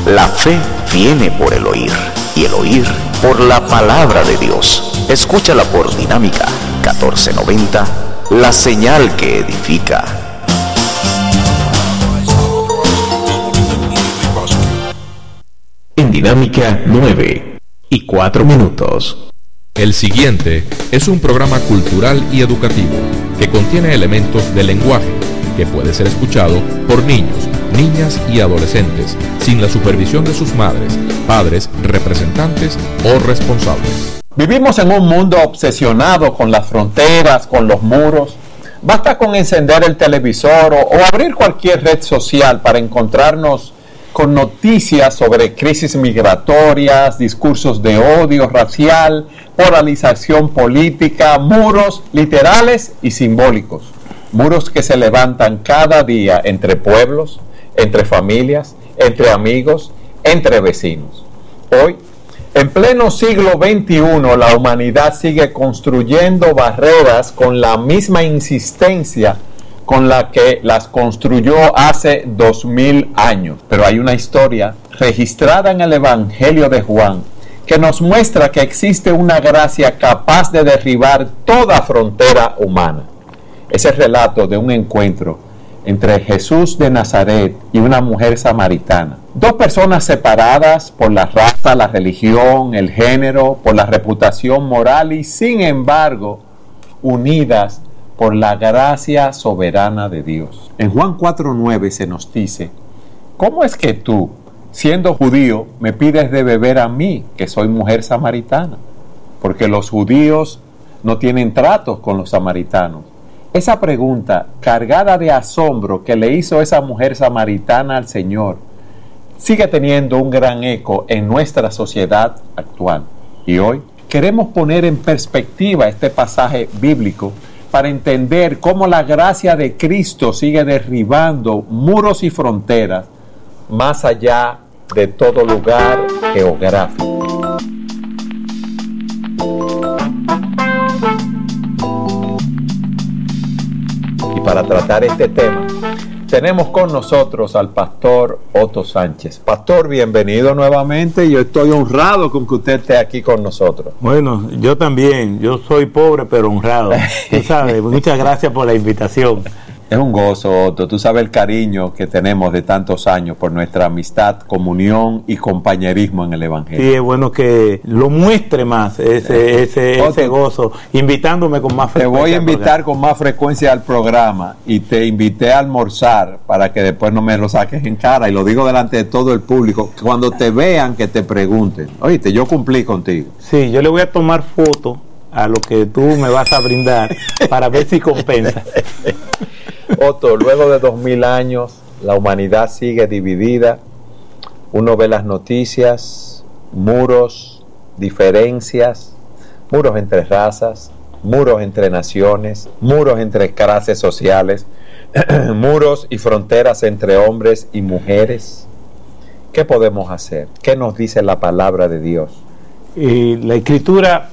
La fe viene por el oír, y el oír por la palabra de Dios. Escúchala por Dinámica 1490, la señal que edifica. En Dinámica 9:04. El siguiente es un programa cultural y educativo que contiene elementos de lenguaje que puede ser escuchado por niños, niñas y adolescentes sin la supervisión de sus madres, padres, representantes o responsables. Vivimos en un mundo obsesionado con las fronteras, con los muros. Basta con encender el televisor o abrir cualquier red social para encontrarnos con noticias sobre crisis migratorias, discursos de odio racial, polarización política, muros literales y simbólicos. Muros que se levantan cada día entre pueblos, entre familias, entre amigos, entre vecinos. Hoy, en pleno siglo XXI, la humanidad sigue construyendo barreras con la misma insistencia con la que las construyó hace 2000 años. Pero hay una historia registrada en el Evangelio de Juan que nos muestra que existe una gracia capaz de derribar toda frontera humana. Es el relato de un encuentro entre Jesús de Nazaret y una mujer samaritana. Dos personas separadas por la raza, la religión, el género, por la reputación moral y sin embargo unidas por la gracia soberana de Dios. En Juan 4:9 se nos dice: ¿cómo es que tú, siendo judío, me pides de beber a mí, que soy mujer samaritana? Porque los judíos no tienen tratos con los samaritanos. Esa pregunta, cargada de asombro que le hizo esa mujer samaritana al Señor, sigue teniendo un gran eco en nuestra sociedad actual. Y hoy queremos poner en perspectiva este pasaje bíblico para entender cómo la gracia de Cristo sigue derribando muros y fronteras más allá de todo lugar geográfico. Y para tratar este tema, tenemos con nosotros al pastor Otto Sánchez. Pastor, bienvenido nuevamente. Yo estoy honrado con que usted esté aquí con nosotros. Bueno, yo también. Yo soy pobre pero honrado. Tú sabes, muchas gracias por la invitación. Es un gozo, Otto. Tú sabes el cariño que tenemos de tantos años por nuestra amistad, comunión y compañerismo en el Evangelio. Sí, es bueno que lo muestre más, ese gozo, invitándome con más frecuencia. Te voy a invitar con más frecuencia al programa y te invité a almorzar para que después no me lo saques en cara, y lo digo delante de todo el público, cuando te vean que te pregunten: oíste, yo cumplí contigo. Sí, yo le voy a tomar foto a lo que tú me vas a brindar para ver si compensa. Otto, luego de 2000 años, la humanidad sigue dividida. Uno ve las noticias, muros, diferencias, muros entre razas, muros entre naciones, muros entre clases sociales, muros y fronteras entre hombres y mujeres. ¿Qué podemos hacer? ¿Qué nos dice la palabra de Dios? La Escritura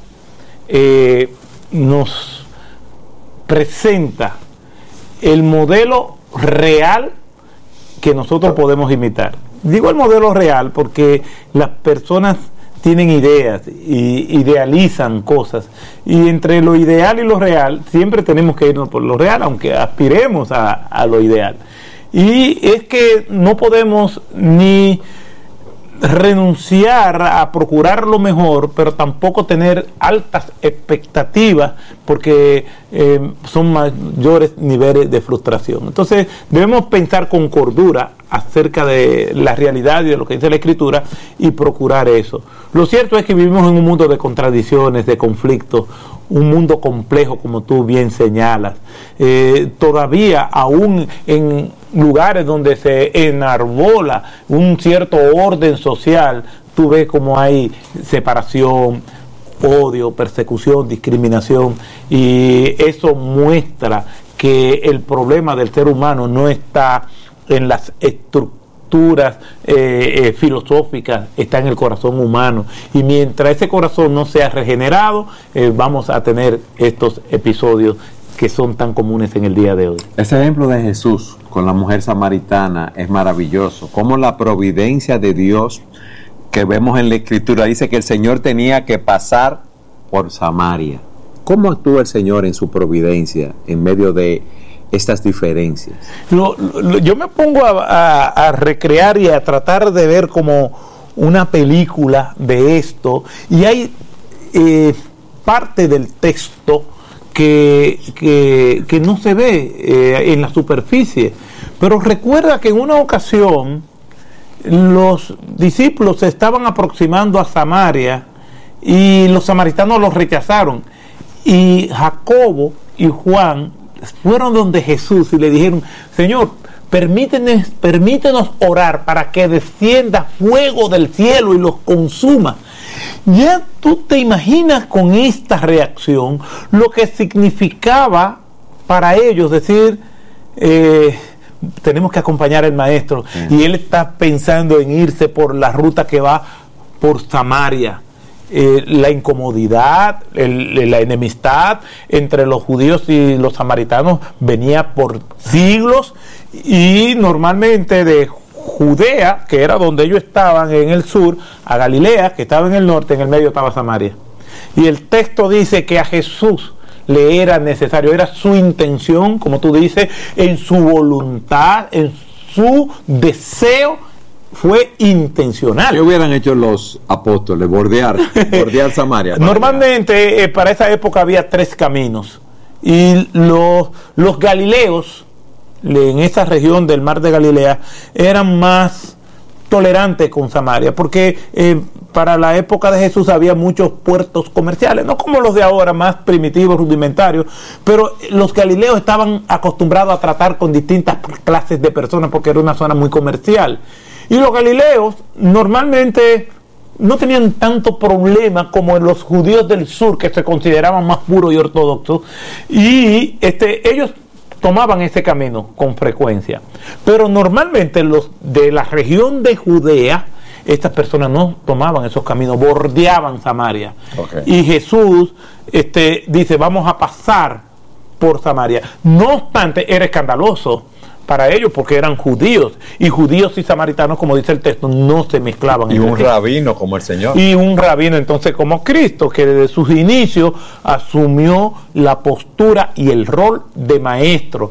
nos presenta el modelo real que nosotros podemos imitar. Digo el modelo real porque las personas tienen ideas y idealizan cosas, y entre lo ideal y lo real siempre tenemos que irnos por lo real, aunque aspiremos a lo ideal. Y es que no podemos ni renunciar a procurar lo mejor, pero tampoco tener altas expectativas, porque son mayores niveles de frustración. Entonces debemos pensar con cordura acerca de la realidad y de lo que dice la Escritura y procurar eso. Lo cierto es que vivimos en un mundo de contradicciones, de conflictos, un mundo complejo, como tú bien señalas. Todavía, aún en lugares donde se enarbola un cierto orden social, tú ves como hay separación, odio, persecución, discriminación, y eso muestra que el problema del ser humano no está en las estructuras filosóficas, está en el corazón humano, y mientras ese corazón no sea regenerado, vamos a tener estos episodios que son tan comunes en el día de hoy. Ese ejemplo de Jesús con la mujer samaritana es maravilloso. Como la providencia de Dios que vemos en la Escritura dice que el Señor tenía que pasar por Samaria. ¿Cómo actúa el Señor en su providencia en medio de estas diferencias? Yo me pongo a recrear y a tratar de ver como una película de esto, y hay parte del texto que no se ve en la superficie. Pero recuerda que en una ocasión los discípulos se estaban aproximando a Samaria y los samaritanos los rechazaron, y Jacobo y Juan fueron donde Jesús y le dijeron: Señor, permítenos orar para que descienda fuego del cielo y los consuma. Ya tú te imaginas con esta reacción lo que significaba para ellos decir, tenemos que acompañar al maestro, y él está pensando en irse por la ruta que va por Samaria. La incomodidad, la enemistad entre los judíos y los samaritanos venía por siglos, y normalmente de Judea, que era donde ellos estaban en el sur, a Galilea, que estaba en el norte, en el medio estaba Samaria. Y el texto dice que a Jesús le era necesario, era su intención, como tú dices, en su voluntad, en su deseo, fue intencional. ¿Qué hubieran hecho los apóstoles? Bordear Samaria. Normalmente para esa época había 3 caminos, y los galileos en esa región del mar de Galilea eran más tolerantes con Samaria, porque para la época de Jesús había muchos puertos comerciales, no como los de ahora, más primitivos, rudimentarios, pero los galileos estaban acostumbrados a tratar con distintas clases de personas porque era una zona muy comercial. Y los galileos normalmente no tenían tanto problema como los judíos del sur, que se consideraban más puros y ortodoxos, y ellos tomaban ese camino con frecuencia. Pero normalmente los de la región de Judea, estas personas no tomaban esos caminos, bordeaban Samaria. Okay. Y Jesús dice: vamos a pasar por Samaria. No obstante, era escandaloso para ellos porque eran judíos, y judíos y samaritanos, como dice el texto, no se mezclaban. Y un rabino como el Señor. Y un rabino entonces como Cristo, que desde sus inicios asumió la postura y el rol de maestro.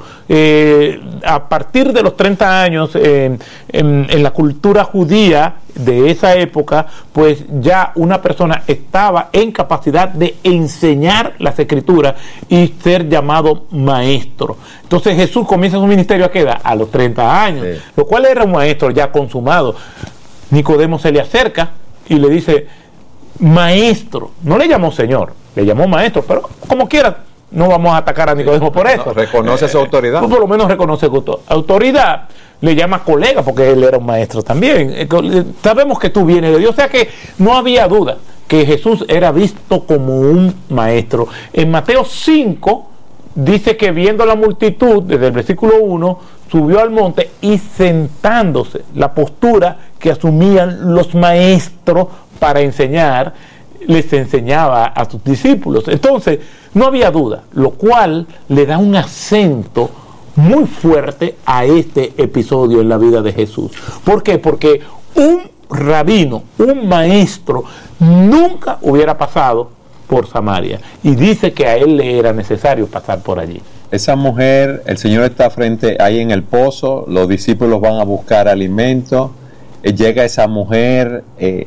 A partir de los 30 años en la cultura judía de esa época, pues ya una persona estaba en capacidad de enseñar las escrituras y ser llamado maestro. Entonces Jesús comienza su ministerio ¿a qué edad? A los 30 años, sí. Lo cual era un maestro ya consumado. Nicodemo se le acerca y le dice: maestro. No le llamó señor, le llamó maestro, pero como quiera, no vamos a atacar a Nicodemo por eso. No, reconoce su autoridad. Por lo menos reconoce su autoridad. Le llama colega porque él era un maestro también. Sabemos que tú vienes de Dios. O sea que no había duda que Jesús era visto como un maestro. En Mateo 5 dice que viendo la multitud, desde el versículo 1, subió al monte y sentándose, la postura que asumían los maestros para enseñar, les enseñaba a sus discípulos. Entonces, no había duda, lo cual le da un acento muy fuerte a este episodio en la vida de Jesús. ¿Por qué? Porque un rabino, un maestro, nunca hubiera pasado por Samaria, y dice que a él le era necesario pasar por allí. Esa mujer, el Señor está frente ahí en el pozo, los discípulos van a buscar alimento, llega esa mujer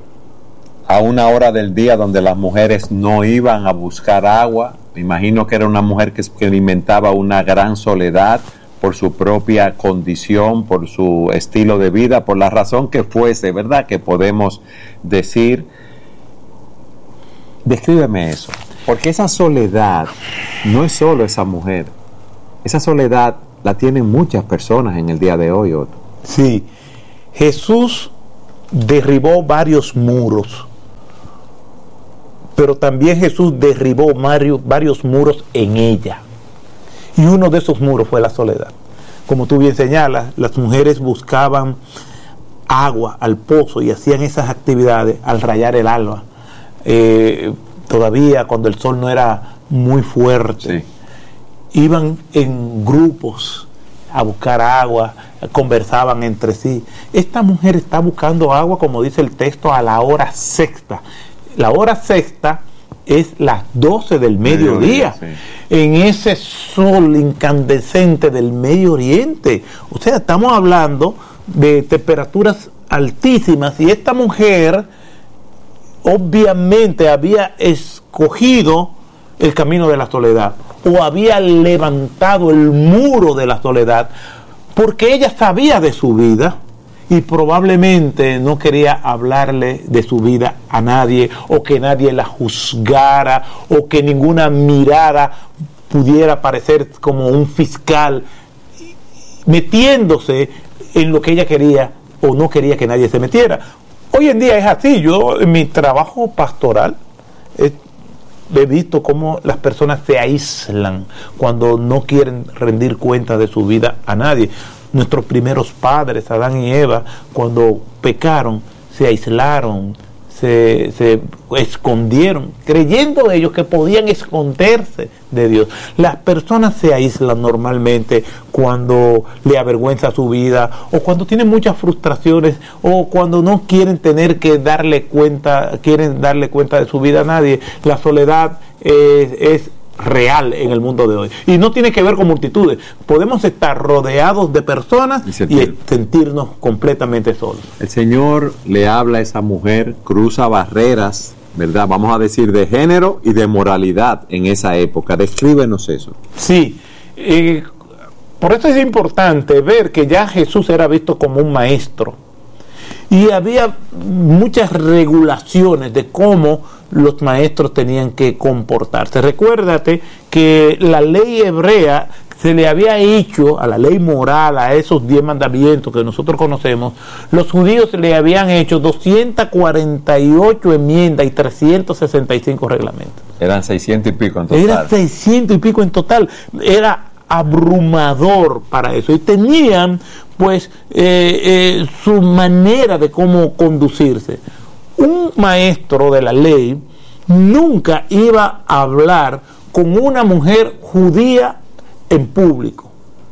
a una hora del día donde las mujeres no iban a buscar agua. Me imagino que era una mujer que experimentaba una gran soledad por su propia condición, por su estilo de vida, por la razón que fuese, ¿verdad? Que podemos decir. Descríbeme eso, porque esa soledad no es solo esa mujer, esa soledad la tienen muchas personas en el día de hoy, Otto. Sí, Jesús derribó varios muros, pero también Jesús derribó varios muros en ella, y uno de esos muros fue la soledad. Como tú bien señalas, las mujeres buscaban agua al pozo y hacían esas actividades al rayar el alba. Todavía cuando el sol no era muy fuerte. iban en grupos a buscar agua, conversaban entre sí. Esta mujer está buscando agua, como dice el texto, a la hora sexta. La hora sexta es las 12 del mediodía, sí, en ese sol incandescente del Medio Oriente. O sea, estamos hablando de temperaturas altísimas, y esta mujer obviamente había escogido el camino de la soledad, o había levantado el muro de la soledad, porque ella sabía de su vida y probablemente no quería hablarle de su vida a nadie, o que nadie la juzgara, o que ninguna mirada pudiera parecer como un fiscal metiéndose en lo que ella quería o no quería que nadie se metiera. Hoy en día es así. Yo en mi trabajo pastoral he visto cómo las personas se aíslan cuando no quieren rendir cuenta de su vida a nadie. Nuestros primeros padres, Adán y Eva, cuando pecaron, se aislaron, se escondieron, creyendo ellos que podían esconderse de Dios. Las personas se aíslan normalmente cuando le avergüenza su vida, o cuando tienen muchas frustraciones, o cuando no quieren tener que quieren darle cuenta de su vida a nadie. La soledad es real en el mundo de hoy, y no tiene que ver con multitudes. Podemos estar rodeados de personas y sentirnos completamente solos. El Señor le habla a esa mujer, cruza barreras, ¿verdad? Vamos a decir, de género y de moralidad en esa época. Descríbenos eso. Sí, por eso es importante ver que ya Jesús era visto como un maestro, y había muchas regulaciones de cómo los maestros tenían que comportarse. Recuérdate que la ley hebrea se le había hecho, a la ley moral, a esos 10 mandamientos que nosotros conocemos, los judíos le habían hecho 248 enmiendas y 365 reglamentos. Eran 600 y pico en total. Era 600 y pico en total. Era abrumador para eso, y tenían pues su manera de cómo conducirse. Un maestro de la ley nunca iba a hablar con una mujer judía en público,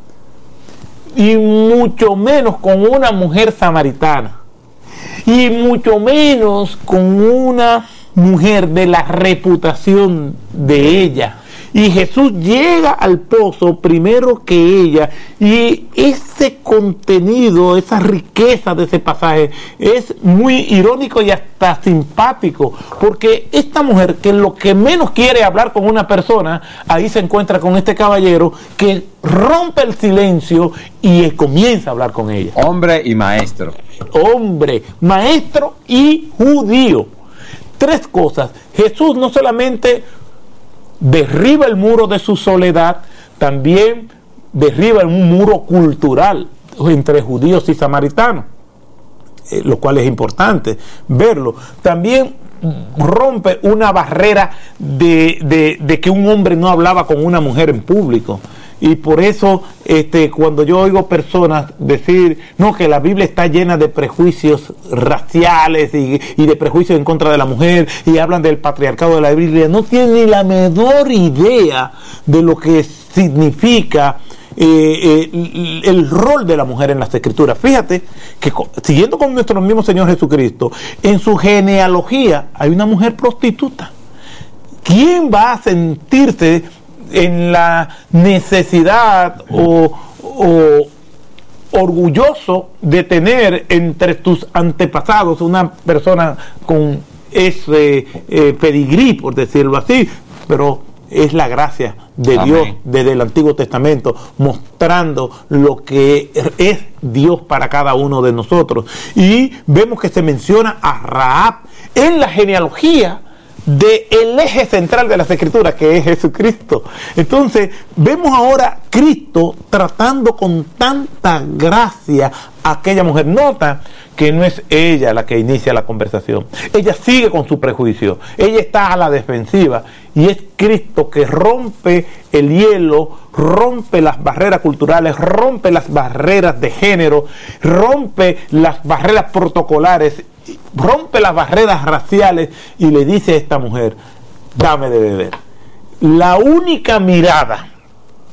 y mucho menos con una mujer samaritana, y mucho menos con una mujer de la reputación de ella. Y Jesús llega al pozo primero que ella, y ese contenido, esa riqueza de ese pasaje es muy irónico y hasta simpático, porque esta mujer, que lo que menos quiere hablar con una persona, ahí se encuentra con este caballero que rompe el silencio y comienza a hablar con ella. Hombre y maestro. Hombre, maestro y judío. Tres cosas. Jesús no solamente derriba el muro de su soledad, también derriba un muro cultural entre judíos y samaritanos, lo cual es importante verlo. También rompe una barrera de que un hombre no hablaba con una mujer en público. Y por eso cuando yo oigo personas decir no, que la Biblia está llena de prejuicios raciales y de prejuicios en contra de la mujer, y hablan del patriarcado de la Biblia, no tienen ni la menor idea de lo que significa el rol de la mujer en las Escrituras. Fíjate que, siguiendo con nuestro mismo Señor Jesucristo, en su genealogía hay una mujer prostituta. ¿Quién va a sentirse en la necesidad o orgulloso de tener entre tus antepasados una persona con ese pedigrí, por decirlo así? Pero es la gracia de Amén. Dios desde el Antiguo Testamento, mostrando lo que es Dios para cada uno de nosotros. Y vemos que se menciona a Rahab en la genealogía del eje central de las Escrituras, que es Jesucristo. Entonces vemos ahora Cristo tratando con tanta gracia a aquella mujer. Nota que no es ella la que inicia la conversación, ella sigue con su prejuicio, ella está a la defensiva, y es Cristo que rompe el hielo, rompe las barreras culturales, rompe las barreras de género, rompe las barreras protocolares, rompe las barreras raciales, y le dice a esta mujer: dame de beber. La única mirada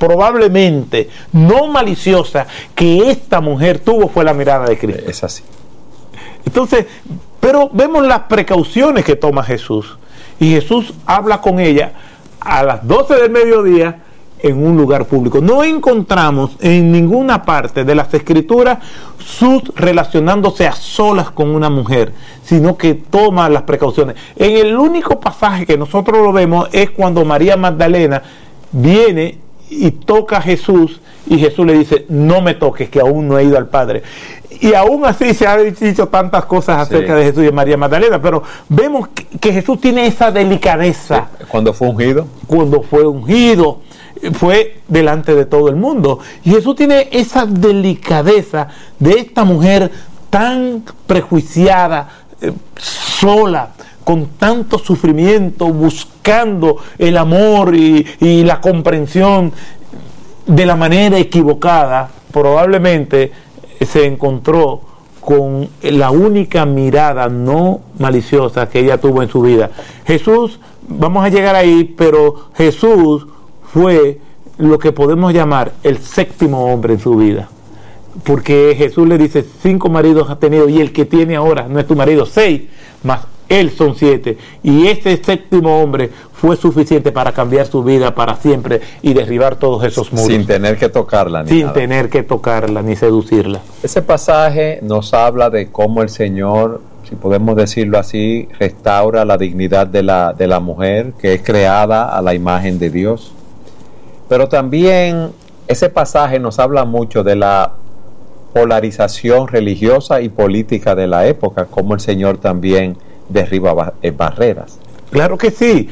probablemente no maliciosa, que esta mujer tuvo fue la mirada de Cristo. Es así. Entonces, pero vemos las precauciones que toma Jesús. Y Jesús habla con ella a las 12 del mediodía en un lugar público. No encontramos en ninguna parte de las Escrituras sus relacionándose a solas con una mujer, sino que toma las precauciones. En el único pasaje que nosotros lo vemos es cuando María Magdalena viene y toca a Jesús, y Jesús le dice: no me toques, que aún no he ido al Padre. Y aún así se han dicho tantas cosas acerca de Jesús y de María Magdalena, pero vemos que Jesús tiene esa delicadeza. Cuando fue ungido. Cuando fue ungido, fue delante de todo el mundo. Y Jesús tiene esa delicadeza de esta mujer tan prejuiciada, sola, con tanto sufrimiento, buscando el amor y la comprensión de la manera equivocada. Probablemente se encontró con la única mirada no maliciosa que ella tuvo en su vida. Jesús, vamos a llegar ahí, pero Jesús fue lo que podemos llamar el séptimo hombre en su vida, porque Jesús le dice: 5 maridos has tenido y el que tiene ahora no es tu marido. 6 más él son 7, y ese séptimo hombre fue suficiente para cambiar su vida para siempre y derribar todos esos muros sin tener que tocarla ni seducirla. Ese pasaje nos habla de cómo el Señor, si podemos decirlo así, restaura la dignidad de la mujer, que es creada a la imagen de Dios. Pero también ese pasaje nos habla mucho de la polarización religiosa y política de la época, como el Señor también derriba barreras. Claro que sí.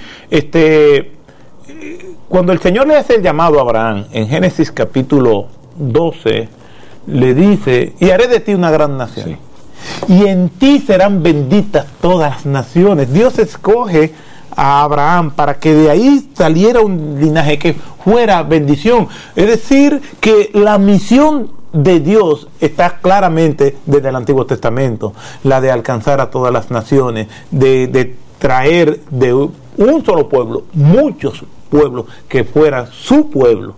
Cuando el Señor le hace el llamado a Abraham, en Génesis capítulo 12, le dice: y haré de ti una gran nación. Sí. Y en ti serán benditas todas las naciones. Dios escoge a Abraham para que de ahí saliera un linaje que fuera bendición. Es decir, que la misión de Dios está claramente desde el Antiguo Testamento, la de alcanzar a todas las naciones, de traer de un solo pueblo muchos pueblos que fueran su pueblo.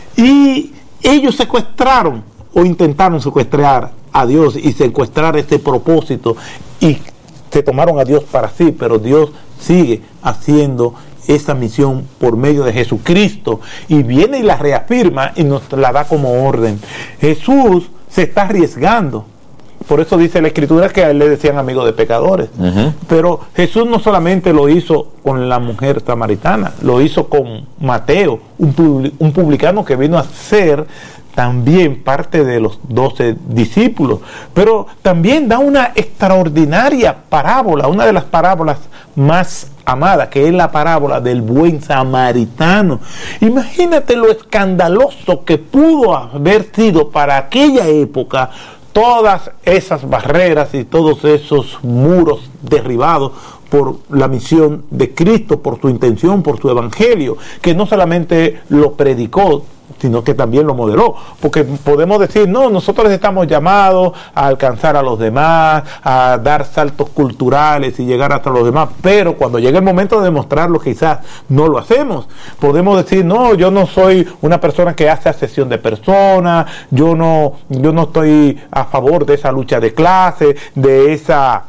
Y ellos secuestraron o intentaron secuestrar a Dios y secuestrar este propósito, y se tomaron a Dios para sí, pero Dios sigue haciendo esa misión por medio de Jesucristo, y viene y la reafirma y nos la da como orden. Jesús se está arriesgando. Por eso dice la Escritura que a él le decían amigo de pecadores. Pero Jesús no solamente lo hizo con la mujer samaritana, lo hizo con Mateo, un publicano que vino a ser también parte de los 12 discípulos. Pero también da una extraordinaria parábola, una de las parábolas más amada, que es la parábola del buen samaritano. Imagínate lo escandaloso que pudo haber sido para aquella época todas esas barreras y todos esos muros derribados por la misión de Cristo, por su intención, por su evangelio, que no solamente lo predicó, sino que también lo modeló. Porque podemos decir: no, nosotros estamos llamados a alcanzar a los demás, a dar saltos culturales y llegar hasta los demás, pero cuando llega el momento de demostrarlo, quizás no lo hacemos. Podemos decir: no, yo no soy una persona que hace asesión de personas, yo no estoy a favor de esa lucha de clase, de esa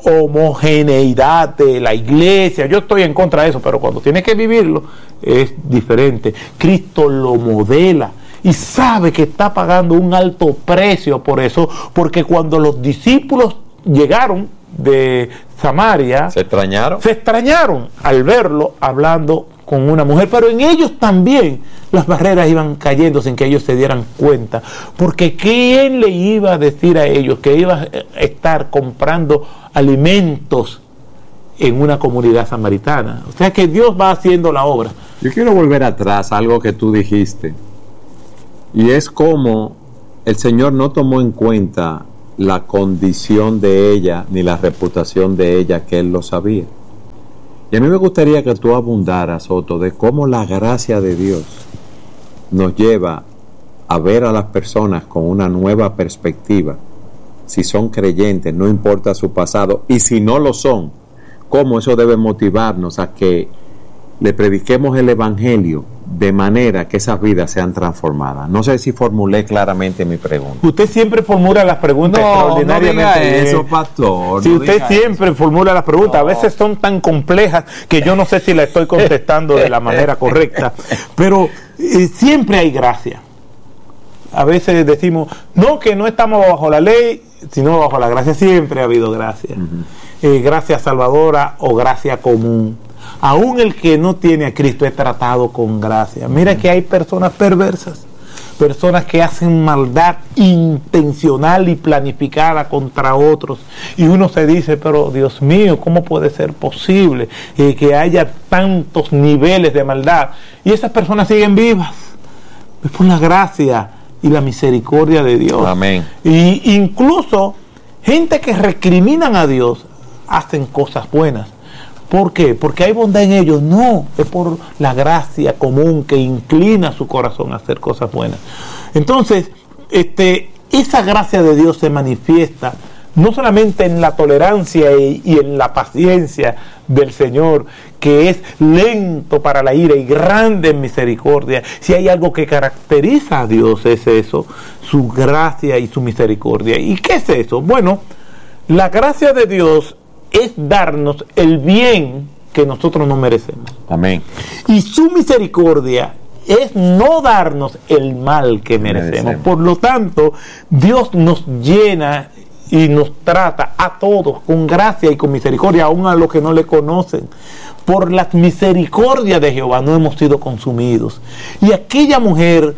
homogeneidad de la iglesia, yo estoy en contra de eso, pero cuando tiene que vivirlo es diferente. Cristo lo modela y sabe que está pagando un alto precio por eso, porque cuando los discípulos llegaron de Samaria, se extrañaron al verlo hablando con una mujer, pero en ellos también las barreras iban cayendo sin que ellos se dieran cuenta, porque ¿quién le iba a decir a ellos que iba a estar comprando alimentos en una comunidad samaritana? O sea que Dios va haciendo la obra. Yo quiero volver atrás a algo que tú dijiste, y es como el Señor no tomó en cuenta la condición de ella ni la reputación de ella, que Él lo sabía. Y a mí me gustaría que tú abundaras, Soto, de cómo la gracia de Dios nos lleva a ver a las personas con una nueva perspectiva. Si son creyentes, no importa su pasado, y si no lo son, cómo eso debe motivarnos a que le prediquemos el Evangelio de manera que esas vidas sean transformadas. No sé si formulé claramente mi pregunta. Usted siempre formula las preguntas extraordinariamente. No diga eso, pastor. Si usted siempre formula las preguntas, a veces son tan complejas que yo no sé si la estoy contestando de la manera correcta, pero siempre hay gracia. A veces decimos, no, que no estamos bajo la ley, sino bajo la gracia. Siempre ha habido gracia. Gracia salvadora o gracia común. Aún el que no tiene a Cristo es tratado con gracia. Mira que hay personas perversas, personas que hacen maldad intencional y planificada contra otros, y uno se dice, pero Dios mío, ¿cómo puede ser posible que haya tantos niveles de maldad? Y esas personas siguen vivas. Es por la gracia y la misericordia de Dios. Amén. Y incluso gente que recriminan a Dios hacen cosas buenas. ¿Por qué? ¿Porque hay bondad en ellos? No, es por la gracia común que inclina su corazón a hacer cosas buenas. Entonces, esa gracia de Dios se manifiesta no solamente en la tolerancia y en la paciencia del Señor, que es lento para la ira y grande en misericordia. Si hay algo que caracteriza a Dios, es eso, su gracia y su misericordia. ¿Y qué es eso? Bueno, la gracia de Dios es darnos el bien que nosotros no merecemos. Amén. Y su misericordia es no darnos el mal que merecemos. Por lo tanto, Dios nos llena y nos trata a todos con gracia y con misericordia, aún a los que no le conocen. Por las misericordias de Jehová no hemos sido consumidos. Y aquella mujer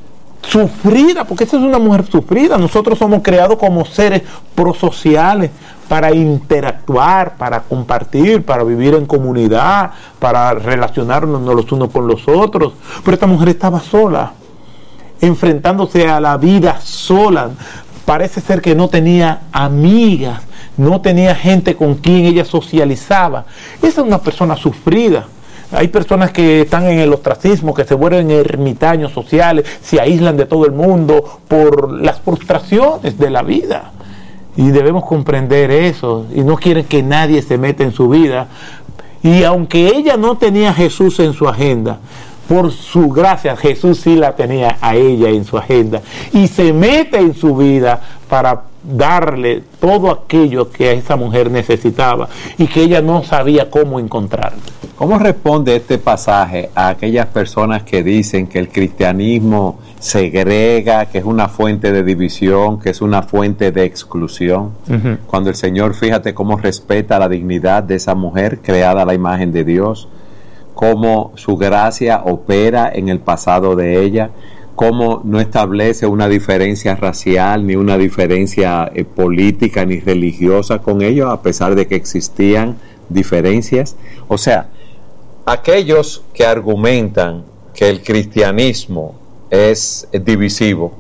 sufrida, porque esa es una mujer sufrida. Nosotros somos creados como seres prosociales, para interactuar, para compartir, para vivir en comunidad, para relacionarnos los unos con los otros. Pero esta mujer estaba sola, enfrentándose a la vida sola. Parece ser que no tenía amigas, no tenía gente con quien ella socializaba. Esa es una persona sufrida. Hay personas que están en el ostracismo, que se vuelven ermitaños sociales, se aíslan de todo el mundo por las frustraciones de la vida. Y debemos comprender eso, y no quieren que nadie se meta en su vida. Y aunque ella no tenía a Jesús en su agenda, por su gracia Jesús sí la tenía a ella en su agenda, y se mete en su vida para darle todo aquello que esa mujer necesitaba y que ella no sabía cómo encontrar. ¿Cómo responde este pasaje a aquellas personas que dicen que el cristianismo segrega, que es una fuente de división, que es una fuente de exclusión? Cuando el Señor, fíjate cómo respeta la dignidad de esa mujer creada a la imagen de Dios, cómo su gracia opera en el pasado de ella, cómo no establece una diferencia racial, ni una diferencia política, ni religiosa con ellos, a pesar de que existían diferencias. O sea, aquellos que argumentan que el cristianismo es divisivo,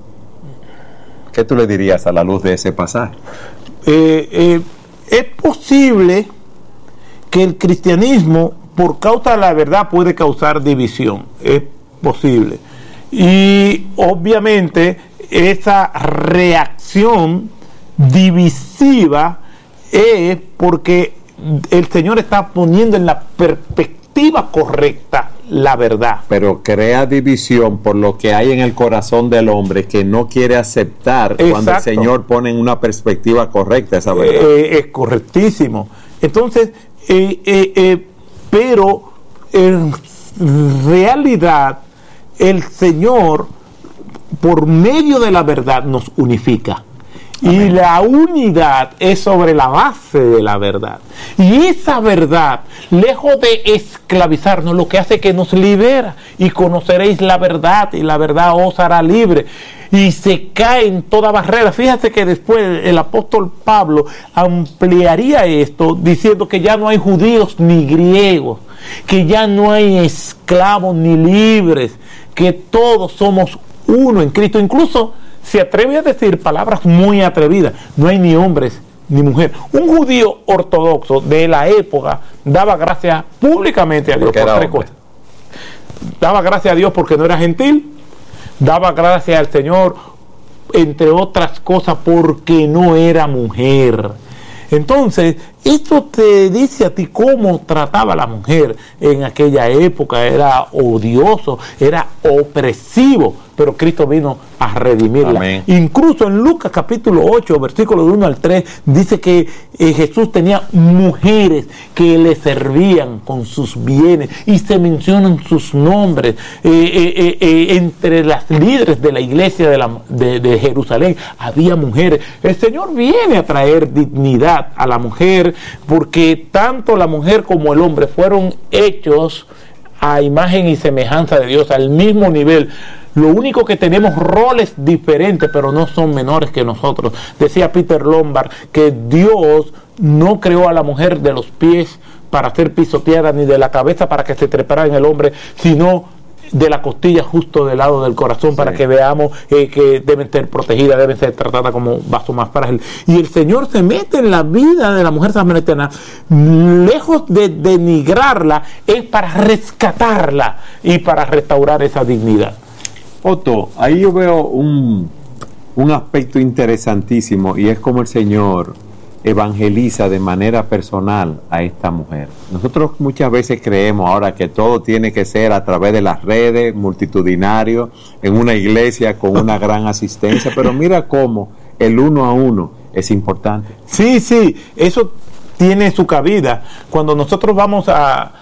¿qué tú le dirías a la luz de ese pasaje? Es posible que el cristianismo, por causa de la verdad, puede causar división. Es posible. Y obviamente esa reacción divisiva es porque el Señor está poniendo en la perspectiva correcta la verdad. Pero crea división por lo que hay en el corazón del hombre que no quiere aceptar. Exacto. Cuando el Señor pone en una perspectiva correcta esa verdad. Es correctísimo. Entonces, pero en realidad el Señor, por medio de la verdad, nos unifica. Amén. Y la unidad es sobre la base de la verdad. Y esa verdad, lejos de esclavizarnos, lo que hace es que nos libera. Y conoceréis la verdad, y la verdad os hará libre. Y se cae en toda barrera. Fíjate que después el apóstol Pablo ampliaría esto, diciendo que ya no hay judíos ni griegos, que ya no hay esclavos ni libres, que todos somos uno en Cristo. Incluso se atreve a decir palabras muy atrevidas: no hay ni hombres ni mujeres. Un judío ortodoxo de la época daba gracias públicamente a Dios por tres cosas. Daba gracias a Dios porque no era gentil, daba gracias al Señor, entre otras cosas, porque no era mujer. Entonces, esto te dice a ti cómo trataba a la mujer en aquella época. Era odioso, era opresivo, pero Cristo vino a redimirla. Amén. Incluso en Lucas capítulo 8, versículos de 1 al 3, dice que Jesús tenía mujeres que le servían con sus bienes, y se mencionan sus nombres. Entre las líderes de la iglesia de Jerusalén había mujeres. El Señor viene a traer dignidad a la mujer, porque tanto la mujer como el hombre fueron hechos a imagen y semejanza de Dios, al mismo nivel. Lo único que tenemos roles diferentes, pero no son menores que nosotros. Decía Peter Lombard que Dios no creó a la mujer de los pies para ser pisoteada, ni de la cabeza para que se trepara en el hombre, sino de la costilla justo del lado del corazón, para que veamos que deben ser protegidas, deben ser tratadas como vaso más frágil. Y el Señor se mete en la vida de la mujer samaritana, lejos de denigrarla, es para rescatarla y para restaurar esa dignidad. Otto, ahí yo veo un aspecto interesantísimo, y es como el Señor evangeliza de manera personal a esta mujer. Nosotros muchas veces creemos ahora que todo tiene que ser a través de las redes, multitudinario, en una iglesia con una gran asistencia, pero mira cómo el uno a uno es importante. Sí, eso tiene su cabida. Cuando nosotros vamos a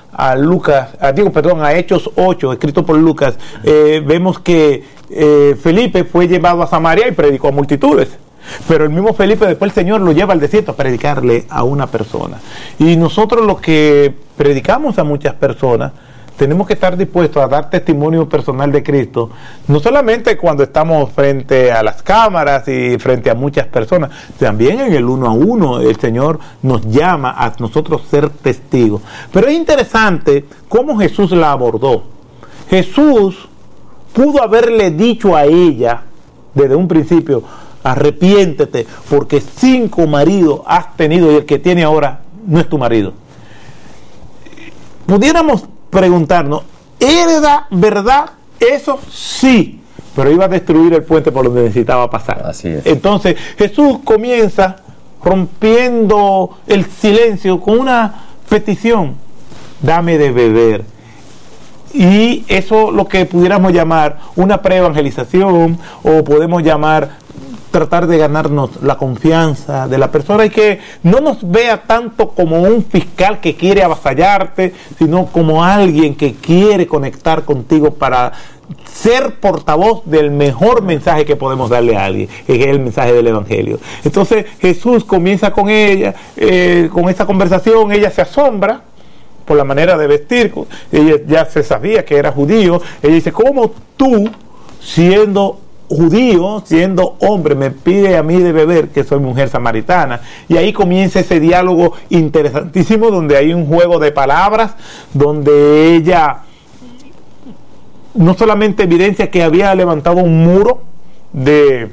Hechos 8, escrito por Lucas, vemos que Felipe fue llevado a Samaria y predicó a multitudes. Pero el mismo Felipe, después el Señor lo lleva al desierto a predicarle a una persona. Y nosotros, los que predicamos a muchas personas, tenemos que estar dispuestos a dar testimonio personal de Cristo, no solamente cuando estamos frente a las cámaras y frente a muchas personas, también en el uno a uno. El Señor nos llama a nosotros ser testigos. Pero es interesante cómo Jesús la abordó. Jesús pudo haberle dicho a ella desde un principio: arrepiéntete, porque 5 maridos has tenido y el que tiene ahora no es tu marido. Pudiéramos preguntarnos, ¿era verdad eso? Sí, pero iba a destruir el puente por donde necesitaba pasar. Así es. Entonces Jesús comienza rompiendo el silencio con una petición: dame de beber. Y eso lo que pudiéramos llamar una preevangelización, o podemos llamar tratar de ganarnos la confianza de la persona, y que no nos vea tanto como un fiscal que quiere avasallarte, sino como alguien que quiere conectar contigo para ser portavoz del mejor mensaje que podemos darle a alguien, que es el mensaje del Evangelio. Entonces Jesús comienza con ella, con esa conversación. Ella se asombra por la manera de vestir. Ella ya se sabía que era judío. Ella dice: ¿cómo tú, siendo judío, siendo hombre, me pide a mí de beber, que soy mujer samaritana? Y ahí comienza ese diálogo interesantísimo, donde hay un juego de palabras, donde ella no solamente evidencia que había levantado un muro de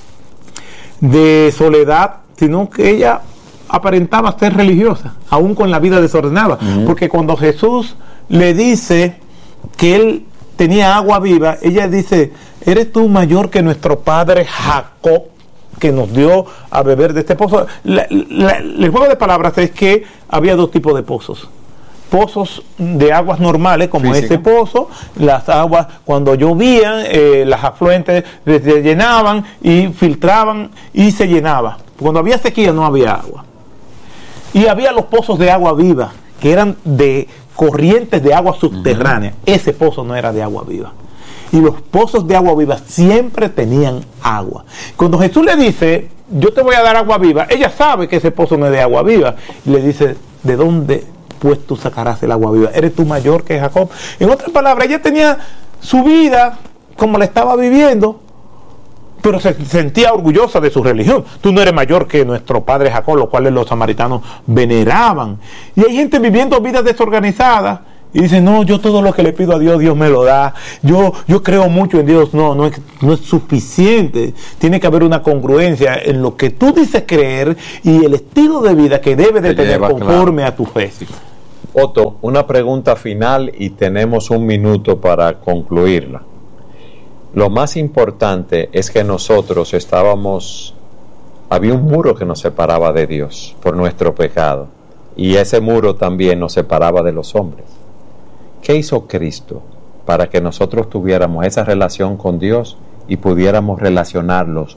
soledad, sino que ella aparentaba ser religiosa, aún con la vida desordenada. Porque cuando Jesús le dice que él tenía agua viva, ella dice: ¿eres tú mayor que nuestro padre Jacob, que nos dio a beber de este pozo? El juego de palabras es que había 2 tipos de pozos: pozos de aguas normales, como ese pozo. Las aguas, cuando llovían, las afluentes se llenaban y filtraban y se llenaba. Cuando había sequía no había agua. Y había los pozos de agua viva, que eran de corrientes de agua subterránea. Ese pozo no era de agua viva. Y los pozos de agua viva siempre tenían agua. Cuando Jesús le dice: yo te voy a dar agua viva, ella sabe que ese pozo no es de agua viva. Y le dice: ¿de dónde pues tú sacarás el agua viva? ¿Eres tú mayor que Jacob? En otras palabras, ella tenía su vida como la estaba viviendo, pero se sentía orgullosa de su religión. Tú no eres mayor que nuestro padre Jacob, lo cual los samaritanos veneraban. Y hay gente viviendo vidas desorganizadas y dice: no, yo todo lo que le pido a Dios, Dios me lo da. Yo creo mucho en Dios. No es suficiente. Tiene que haber una congruencia en lo que tú dices creer y el estilo de vida que debes de tener conforme a tu fe. Otto, una pregunta final y tenemos 1 minuto para concluirla. Lo más importante es que nosotros estábamos había un muro que nos separaba de Dios por nuestro pecado, y ese muro también nos separaba de los hombres. ¿Qué hizo Cristo para que nosotros tuviéramos esa relación con Dios y pudiéramos relacionarnos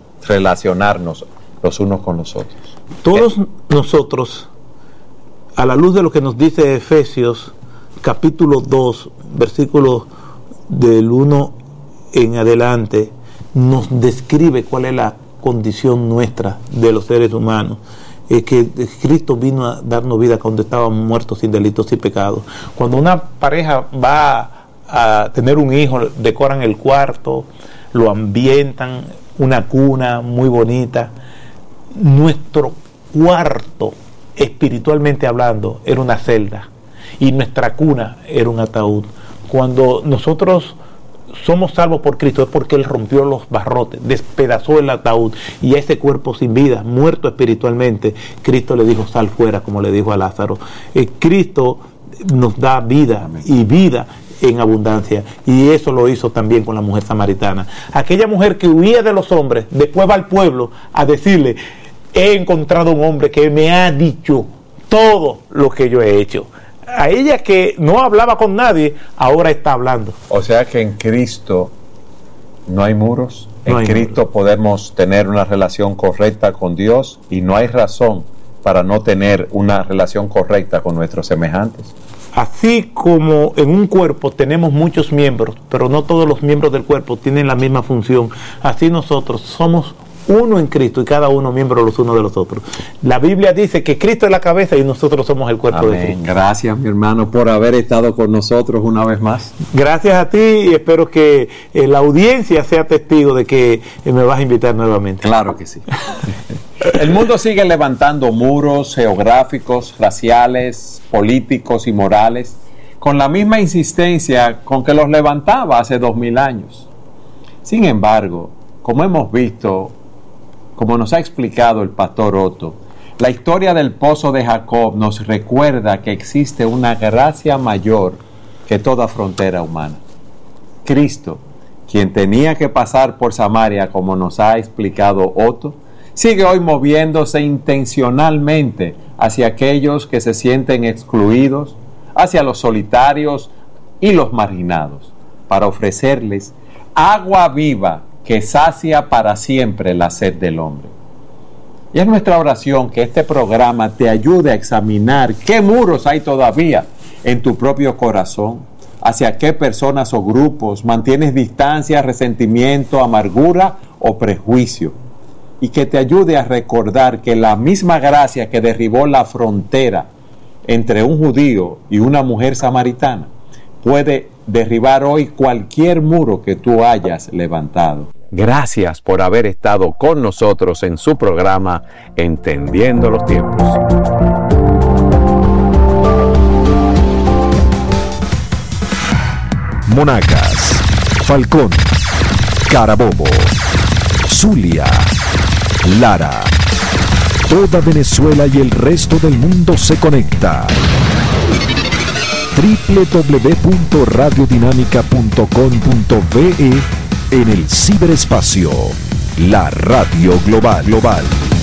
los unos con los otros? Todos nosotros, a la luz de lo que nos dice Efesios capítulo 2, versículos del 1 en adelante, nos describe cuál es la condición nuestra de los seres humanos. Que Cristo vino a darnos vida cuando estábamos muertos sin delitos y pecados. Cuando una pareja va a tener un hijo, decoran el cuarto, lo ambientan, una cuna muy bonita. Nuestro cuarto, espiritualmente hablando, era una celda, y nuestra cuna era un ataúd. Cuando nosotros somos salvos por Cristo es porque Él rompió los barrotes, despedazó el ataúd, y a ese cuerpo sin vida, muerto espiritualmente, Cristo le dijo: sal fuera, como le dijo a Lázaro. Cristo nos da vida, y vida en abundancia, y eso lo hizo también con la mujer samaritana. Aquella mujer que huía de los hombres, después va al pueblo a decirle: he encontrado un hombre que me ha dicho todo lo que yo he hecho. A ella, que no hablaba con nadie, ahora está hablando. O sea que en Cristo no hay muros. En Cristo podemos tener una relación correcta con Dios, y no hay razón para no tener una relación correcta con nuestros semejantes. Así como en un cuerpo tenemos muchos miembros, pero no todos los miembros del cuerpo tienen la misma función, así nosotros somos uno en Cristo, y cada uno miembro los unos de los otros. La Biblia dice que Cristo es la cabeza y nosotros somos el cuerpo. Amén. De Cristo. Gracias, mi hermano, por haber estado con nosotros una vez más. Gracias a ti, y espero que la audiencia sea testigo de que me vas a invitar nuevamente. Claro que sí. El mundo sigue levantando muros geográficos, raciales, políticos y morales, con la misma insistencia con que los levantaba hace 2000 años. Sin embargo, como hemos visto, como nos ha explicado el pastor Otto, la historia del pozo de Jacob nos recuerda que existe una gracia mayor que toda frontera humana. Cristo, quien tenía que pasar por Samaria, como nos ha explicado Otto, sigue hoy moviéndose intencionalmente hacia aquellos que se sienten excluidos, hacia los solitarios y los marginados, para ofrecerles agua viva que sacia para siempre la sed del hombre. Y es nuestra oración que este programa te ayude a examinar qué muros hay todavía en tu propio corazón, hacia qué personas o grupos mantienes distancia, resentimiento, amargura o prejuicio, y que te ayude a recordar que la misma gracia que derribó la frontera entre un judío y una mujer samaritana puede derribar hoy cualquier muro que tú hayas levantado. Gracias por haber estado con nosotros en su programa Entendiendo los Tiempos. Monagas, Falcón, Carabobo, Zulia, Lara. Toda Venezuela y el resto del mundo se conecta. www.radiodinámica.com.be en el ciberespacio, la radio global.